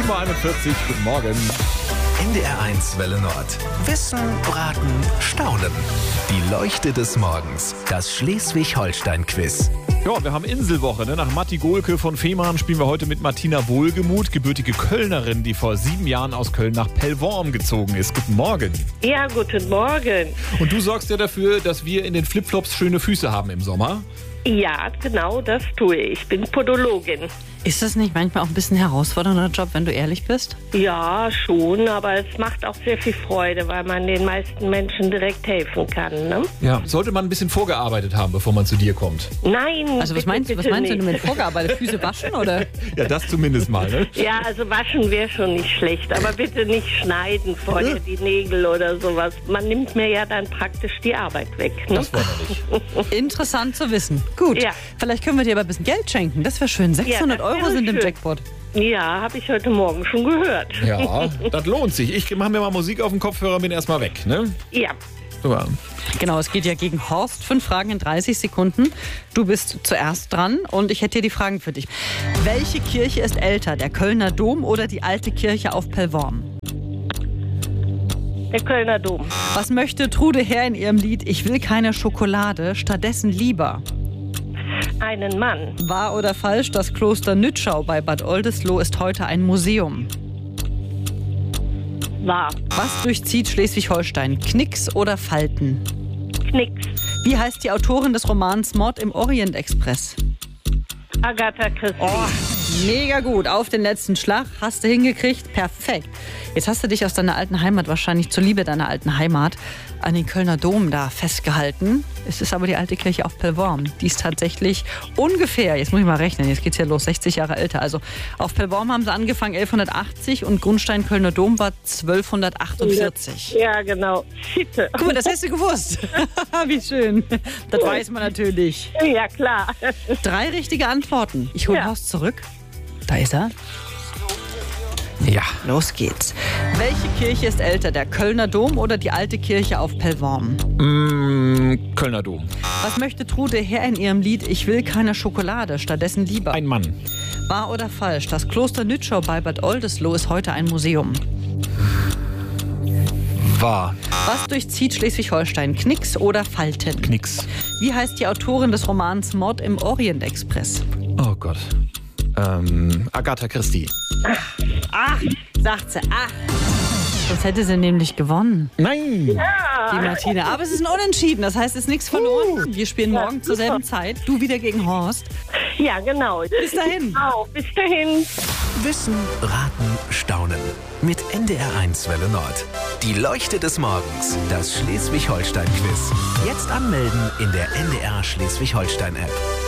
7.41 Uhr, guten Morgen. NDR1 Welle Nord. Wissen, Raten, Staunen. Die Leuchte des Morgens. Das Schleswig-Holstein-Quiz. Ja, wir haben Inselwoche. Ne? Nach Matti Gohlke von Fehmarn spielen wir heute mit Martina Wohlgemuth, gebürtige Kölnerin, die vor 7 Jahren aus Köln nach Pellworm gezogen ist. Guten Morgen. Ja, guten Morgen. Und du sorgst ja dafür, dass wir in den Flipflops schöne Füße haben im Sommer. Ja, genau, das tue ich. Ich bin Podologin. Ist das nicht manchmal auch ein bisschen ein herausfordernder Job, wenn du ehrlich bist? Ja, schon, aber es macht auch sehr viel Freude, weil man den meisten Menschen direkt helfen kann. Ne? Ja. Sollte man ein bisschen vorgearbeitet haben, bevor man zu dir kommt? Nein, Also was bitte, meinst bitte du nicht. mit vorgearbeitet? Füße waschen oder? Ja, das zumindest mal, ne? Ja, also waschen wäre schon nicht schlecht, aber bitte nicht schneiden vorher die Nägel oder sowas. Man nimmt mir ja dann praktisch die Arbeit weg. Ne? Das wollen wir nicht. Interessant zu wissen. Gut, Ja. vielleicht können wir dir aber ein bisschen Geld schenken. Das wäre schön. 600 das wäre Euro sind im schön. Jackpot. Ja, habe ich heute Morgen schon gehört. Ja, das lohnt sich. Ich mache mir mal Musik auf den Kopfhörer und bin erstmal weg, ne? Ja, Super. Genau, es geht ja gegen Horst. 5 Fragen in 30 Sekunden. Du bist zuerst dran und ich hätte hier die Fragen für dich. Welche Kirche ist älter, der Kölner Dom oder die alte Kirche auf Pellworm? der Kölner Dom. Was möchte Trude Herr in ihrem Lied Ich will keine Schokolade, stattdessen lieber? Einen Mann. Wahr oder falsch, das Kloster Nütschau bei Bad Oldesloe ist heute ein Museum. War. Was durchzieht Schleswig-Holstein, Knicks oder Falten? Knicks. Wie heißt die Autorin des Romans Mord im Orient Express? Agatha Christie. Mega gut, auf den letzten Schlag hast du hingekriegt, perfekt. Jetzt hast du dich aus deiner alten Heimat, wahrscheinlich zur Liebe deiner alten Heimat, an den Kölner Dom da festgehalten. Es ist aber die alte Kirche auf Pellworm. Die ist tatsächlich ungefähr, jetzt muss ich mal rechnen, jetzt geht's ja los, 60 Jahre älter. Also auf Pellworm haben sie angefangen 1180 und Grundstein Kölner Dom war 1248. Ja, genau. Sitte. Guck mal, das hast du gewusst. Wie schön. Das weiß man natürlich. Ja, klar. 3 richtige Antworten. Ich hole Ja. Horst zurück. Da ist er. Ja. Los geht's. Welche Kirche ist älter, der Kölner Dom oder die alte Kirche auf Pellworm? Kölner Dom. Was möchte Trude Herr in ihrem Lied Ich will keine Schokolade, stattdessen lieber? Ein Mann. Wahr oder falsch? Das Kloster Nütschau bei Bad Oldesloe ist heute ein Museum. Wahr. Was durchzieht Schleswig-Holstein, Knicks oder Falten? Knicks. Wie heißt die Autorin des Romans Mord im Orient Express? Oh Gott. Agatha Christie. Ach, sagt sie. Ach. Sonst hätte sie nämlich gewonnen, Nein. die Martina. Aber es ist ein Unentschieden, das heißt, es ist nichts verloren. Wir spielen morgen zur selben Zeit. Du wieder gegen Horst. Ja, genau. Bis dahin. Bis dahin. Wissen, Raten, Staunen. Mit NDR1 Welle Nord. Die Leuchte des Morgens. Das Schleswig-Holstein-Quiz. Jetzt anmelden in der NDR Schleswig-Holstein-App.